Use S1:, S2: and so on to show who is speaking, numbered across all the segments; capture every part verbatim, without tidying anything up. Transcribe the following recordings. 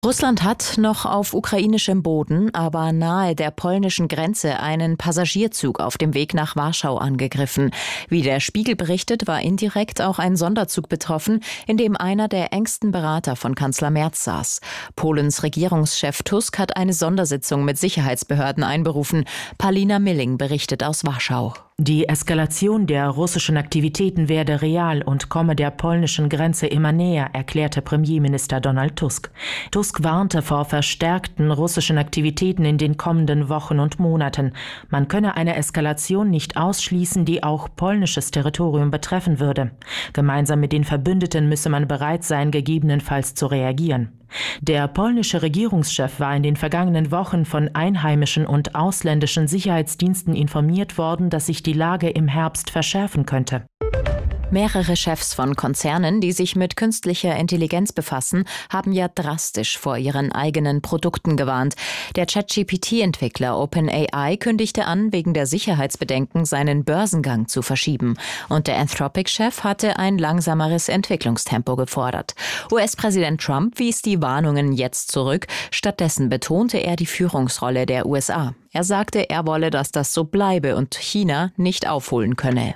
S1: Russland hat noch auf ukrainischem Boden, aber nahe der polnischen Grenze einen Passagierzug auf dem Weg nach Warschau angegriffen. Wie der Spiegel berichtet, war indirekt auch ein Sonderzug betroffen, in dem einer der engsten Berater von Kanzler Merz saß. Polens Regierungschef Tusk hat eine Sondersitzung mit Sicherheitsbehörden einberufen. Palina Milling berichtet aus Warschau.
S2: Die Eskalation der russischen Aktivitäten werde real und komme der polnischen Grenze immer näher, erklärte Premierminister Donald Tusk. Tusk warnte vor verstärkten russischen Aktivitäten in den kommenden Wochen und Monaten. Man könne eine Eskalation nicht ausschließen, die auch polnisches Territorium betreffen würde. Gemeinsam mit den Verbündeten müsse man bereit sein, gegebenenfalls zu reagieren. Der polnische Regierungschef war in den vergangenen Wochen von einheimischen und ausländischen Sicherheitsdiensten informiert worden, dass sich die Lage im Herbst verschärfen könnte.
S1: Mehrere Chefs von Konzernen, die sich mit künstlicher Intelligenz befassen, haben ja drastisch vor ihren eigenen Produkten gewarnt. Der ChatGPT-Entwickler OpenAI kündigte an, wegen der Sicherheitsbedenken seinen Börsengang zu verschieben. Und der Anthropic-Chef hatte ein langsameres Entwicklungstempo gefordert. U S-Präsident Trump wies die Warnungen jetzt zurück. Stattdessen betonte er die Führungsrolle der U S A. Er sagte, er wolle, dass das so bleibe und China nicht aufholen könne.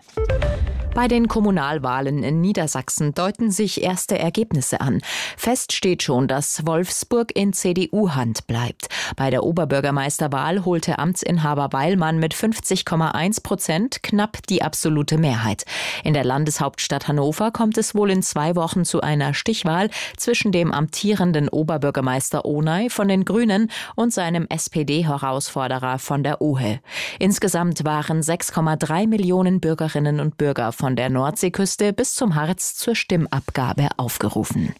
S1: Bei den Kommunalwahlen in Niedersachsen deuten sich erste Ergebnisse an. Fest steht schon, dass Wolfsburg in C D U-Hand bleibt. Bei der Oberbürgermeisterwahl holte Amtsinhaber Weilmann mit fünfzig Komma eins Prozent knapp die absolute Mehrheit. In der Landeshauptstadt Hannover kommt es wohl in zwei Wochen zu einer Stichwahl zwischen dem amtierenden Oberbürgermeister Ohney von den Grünen und seinem S P D-Herausforderer von der Ohe. Insgesamt waren sechs Komma drei Millionen Bürgerinnen und Bürger von von der Nordseeküste bis zum Harz zur Stimmabgabe aufgerufen.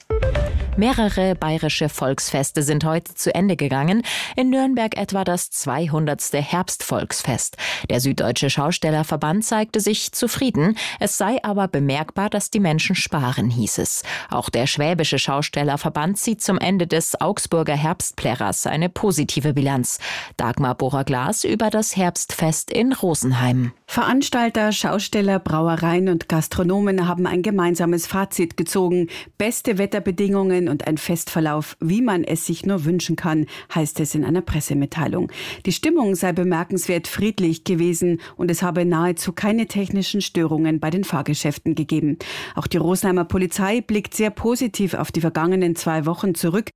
S1: Mehrere bayerische Volksfeste sind heute zu Ende gegangen. In Nürnberg etwa das zweihundertste Herbstvolksfest. Der Süddeutsche Schaustellerverband zeigte sich zufrieden. Es sei aber bemerkbar, dass die Menschen sparen, hieß es. Auch der Schwäbische Schaustellerverband zieht zum Ende des Augsburger Herbstplärrers eine positive Bilanz. Dagmar Bohrer-Glas über das Herbstfest in Rosenheim.
S3: Veranstalter, Schausteller, Brauereien und Gastronomen haben ein gemeinsames Fazit gezogen. Beste Wetterbedingungen und ein Festverlauf, wie man es sich nur wünschen kann, heißt es in einer Pressemitteilung. Die Stimmung sei bemerkenswert friedlich gewesen und es habe nahezu keine technischen Störungen bei den Fahrgeschäften gegeben. Auch die Rosenheimer Polizei blickt sehr positiv auf die vergangenen zwei Wochen zurück.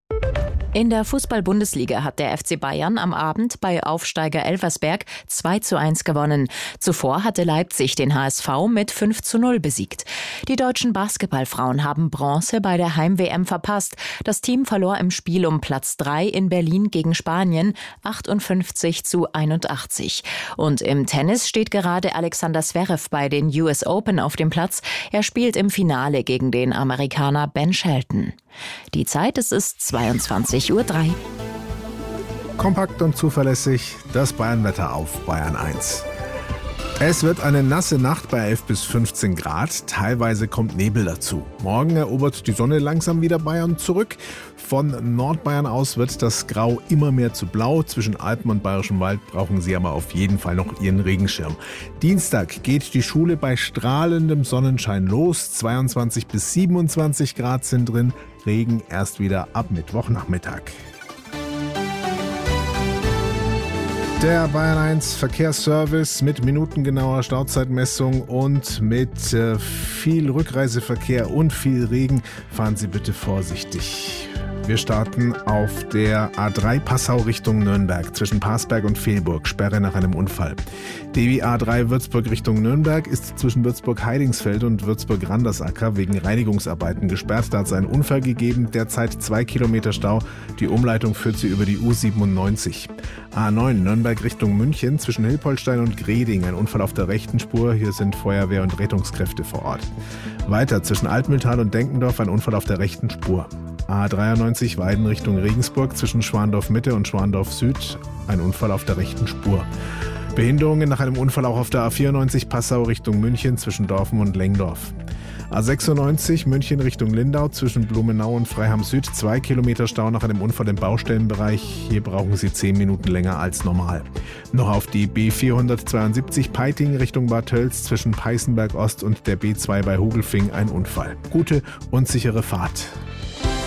S1: In der Fußball-Bundesliga hat der F C Bayern am Abend bei Aufsteiger Elversberg zwei zu eins gewonnen. Zuvor hatte Leipzig den H S V mit fünf zu null besiegt. Die deutschen Basketballfrauen haben Bronze bei der Heim-W M verpasst. Das Team verlor im Spiel um Platz drei in Berlin gegen Spanien achtundfünfzig zu einundachtzig. Und im Tennis steht gerade Alexander Zverev bei den U S Open auf dem Platz. Er spielt im Finale gegen den Amerikaner Ben Shelton. Die Zeit, es ist zweiundzwanzig Uhr drei.
S4: Kompakt und zuverlässig das Bayernwetter auf Bayern eins. Es wird eine nasse Nacht bei elf bis fünfzehn Grad. Teilweise kommt Nebel dazu. Morgen erobert die Sonne langsam wieder Bayern zurück. Von Nordbayern aus wird das Grau immer mehr zu Blau. Zwischen Alpen und Bayerischem Wald brauchen Sie aber auf jeden Fall noch Ihren Regenschirm. Dienstag geht die Schule bei strahlendem Sonnenschein los. zweiundzwanzig bis siebenundzwanzig Grad sind drin. Regen erst wieder ab Mittwochnachmittag. Der Bayern eins Verkehrsservice mit minutengenauer Stauzeitmessung und mit äh, viel Rückreiseverkehr und viel Regen. Fahren Sie bitte vorsichtig. Wir starten auf der A drei Passau Richtung Nürnberg zwischen Parsberg und Fehlburg. Sperre nach einem Unfall. Die A drei Würzburg Richtung Nürnberg ist zwischen Würzburg-Heidingsfeld und Würzburg-Randersacker wegen Reinigungsarbeiten gesperrt. Da hat es einen Unfall gegeben, derzeit zwei Kilometer Stau. Die Umleitung führt sie über die U siebenundneunzig. A neun Nürnberg Richtung München zwischen Hilpoltstein und Greding. Ein Unfall auf der rechten Spur. Hier sind Feuerwehr und Rettungskräfte vor Ort. Weiter zwischen Altmühltal und Denkendorf ein Unfall auf der rechten Spur. A dreiundneunzig Weiden Richtung Regensburg zwischen Schwandorf Mitte und Schwandorf Süd. Ein Unfall auf der rechten Spur. Behinderungen nach einem Unfall auch auf der A vierundneunzig Passau Richtung München zwischen Dorfen und Lengdorf. A sechsundneunzig München Richtung Lindau zwischen Blumenau und Freiham Süd. Zwei Kilometer Stau nach einem Unfall im Baustellenbereich. Hier brauchen Sie zehn Minuten länger als normal. Noch auf die B vierhundertzweiundsiebzig Peiting Richtung Bad Tölz zwischen Peißenberg Ost und der B zwei bei Hugelfing ein Unfall. Gute und sichere Fahrt.